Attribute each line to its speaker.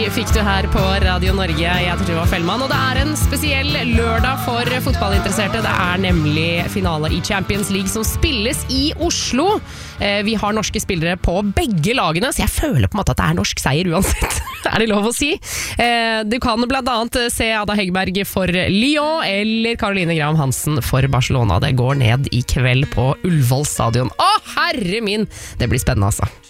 Speaker 1: fikk du her på Radio Norge. Jeg heter Tuva Fellmann, og det er en spesiell lørdag for fotballinteresserte. Det er nemlig finale i Champions League som spilles i Oslo. Vi har norske spillere på begge lagene, så jeg føler på en måte at det er norsk seier uansett. Er det lov å si? Du kan blant annet se Ada Hegerberg for Lyon eller Caroline Graham Hansen for Barcelona. Det går ned i kveld på Ullevål stadion. Å, herre min! Det blir spennende, altså.